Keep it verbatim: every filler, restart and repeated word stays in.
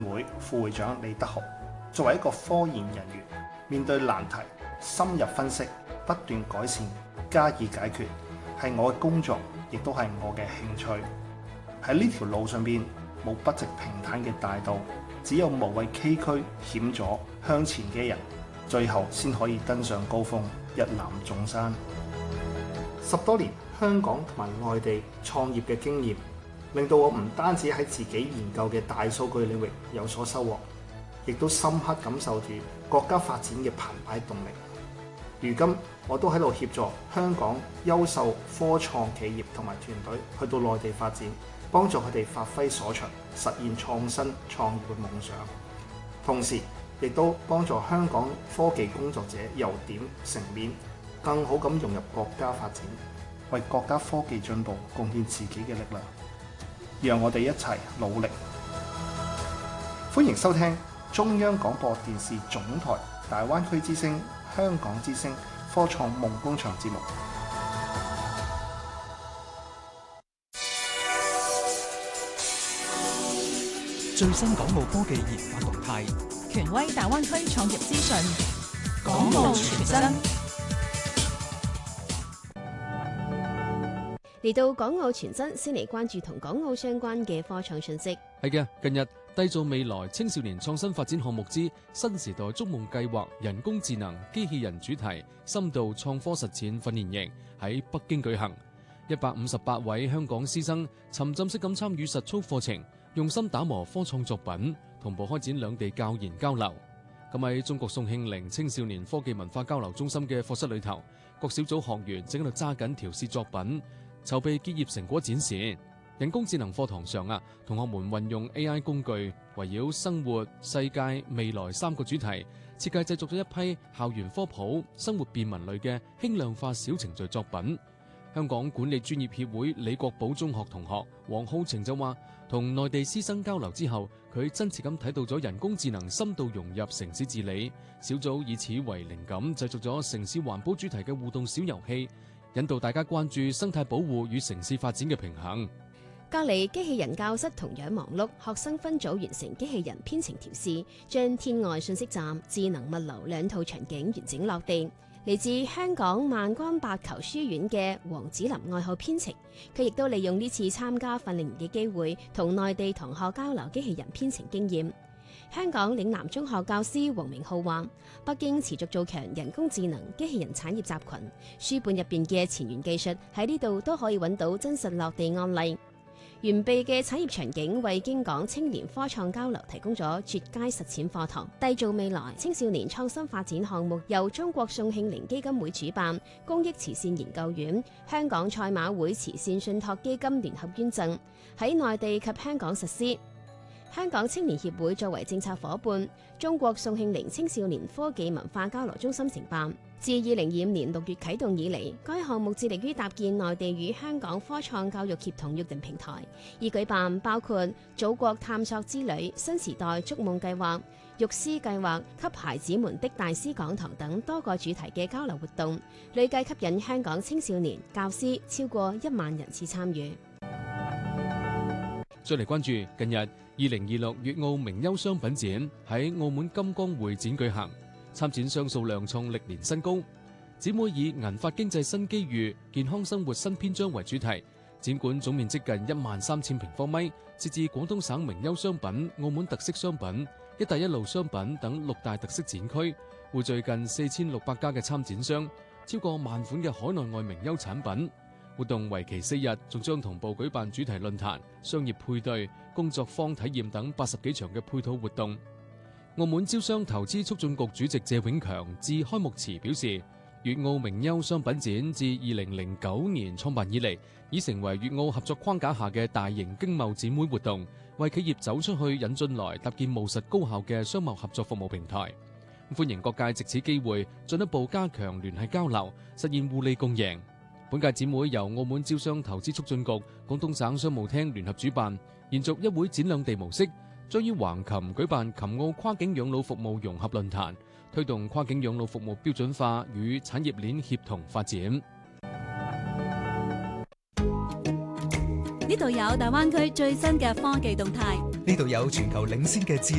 會副會長李德豪。作為一個科研人員，面對難題，深入分析，不斷改善，加以解決，係我嘅工作，亦都係我嘅興趣。喺呢條路上邊，冇不直平坦嘅大道，只有無畏崎嶇險阻向前嘅人，最後先可以登上高峰，一覽眾山。十多年香港同埋外地創業嘅經驗，令到我唔單止喺自己研究嘅大數據領域有所收穫，亦都深刻感受住國家發展嘅澎湃動力。如今我都喺度協助香港優秀科創企業同埋團隊去到內地發展，幫助佢哋發揮所長，實現創新創業嘅夢想。同時亦都幫助香港科技工作者由點成面，更好咁融入國家發展，為國家科技進步貢獻自己嘅力量。讓我哋一齊努力。歡迎收聽中央廣播電視總台大灣區之聲、香港之聲科創夢工場節目。 最新港澳科技研發動態， 權威大灣區創業資訊，港澳全真。 嚟到港澳全真，先嚟關注同港澳相關嘅科創信息。 係嘅，近日締造未來青少年創新發展項目之新時代築夢計劃人工智能機器人主題深度創科實踐訓練營喺北京舉行，一百五十八位香港師生沉浸式咁參與實操課程，用心打磨科創作品，同步開展兩地教研交流。咁喺中國宋慶齡青少年科技文化交流中心嘅課室裏頭，各小組學員正喺度揸緊調試作品，籌備結業成果展示。人工智能課堂上啊，同學們運用 A I 工具，圍繞生活、世界、未來三個主題，設計製作咗一批校園科普、生活便民類嘅輕量化小程序作品。香港管理專業協會李國寶中學同學黃浩晴就話，同內地師生交流之後，佢真切咁睇到咗人工智能深度融入城市治理。小組以此為靈感，製作咗城市環保主題嘅互動小遊戲，引導大家關注生態保護與城市發展嘅平衡。 隔離機器人教室同樣忙碌，學生分組完成機器人編程調試，將天外信息站、智能物流兩套場景完整落地。嚟自香港萬江白球書院嘅黃子林愛好編程，佢亦都利用呢次參加訓練營嘅機會，同內地同學交流機器人編程經驗。香港嶺南中學教師黃明浩話：北京持續做強人工智能機器人產業集群，書本入邊嘅前沿技術喺呢度都可以揾到真實落地案例。完備嘅產業場景為京港青年科創交流提供咗絕佳實踐課堂。締造未來青少年創新發展項目由中國宋慶齡基金會主辦，公益慈善研究院、香港賽馬會慈善信託基金聯合捐贈，喺內地及香港實施。香港青年協會作為政策夥伴，中國宋慶齡青少年科技文化交流中心承辦。自二零二五年六月啟動以嚟，該項目致力於搭建內地與香港科創教育協同約定平台，以舉辦包括祖國探索之旅、新時代築夢計劃、育師計劃、給孩子們的大師講堂等多個主題嘅交流活動，累計吸引香港青少年教師超過一萬人次參與。 再嚟關注近日二零二六粵澳名優商品展喺澳門金光會展舉行，參展商數量創歷年新高。展會以銀髮經濟新機遇、健康生活新篇章為主題，展館總面積近一萬三千平方米，設置廣東省名優商品、澳門特色商品、一帶一路商品等六大特色展區，匯聚近四千六百家嘅參展商，超過萬款嘅海內外名優產品。活動為期四日，仲將同步舉辦主題論壇、商業配對、工作坊體驗等八十幾場嘅配套活動。澳門招商投資促進局主席謝永強致開幕詞表示，粵澳名優商品展自二零零九年創辦以嚟，已成為粵澳合作框架下嘅大型經貿展會活動，為企業走出去、引進來搭建務實高效嘅商貿合作服務平台。歡迎各界藉此機會進一步加強聯繫交流，實現互利共贏。本屆展會由澳門招商投資促進局、廣東省商務廳聯合主辦，延續一會展兩地模式，將於橫琴舉辦琴澳跨境養老服務融合論壇，推動跨境養老服務標準化與產業鏈協同發展。 呢度有大灣區最新嘅科技動態。 呢度有全球領先嘅智